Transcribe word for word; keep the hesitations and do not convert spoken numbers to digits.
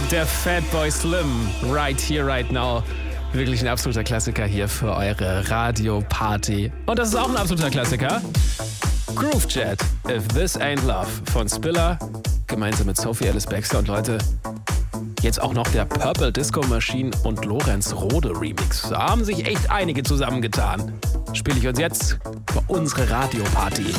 Der Fatboy Slim, Right Here, Right Now. Wirklich ein absoluter Klassiker hier für eure Radioparty. Und das ist auch ein absoluter Klassiker. Groove Jet, If This Ain't Love von Spiller, gemeinsam mit Sophie Ellis Bextor. Und Leute, jetzt auch noch der Purple Disco Machine und Lorenz Rode Remix. Da haben sich echt einige zusammengetan. Spiele ich uns jetzt für unsere Radioparty.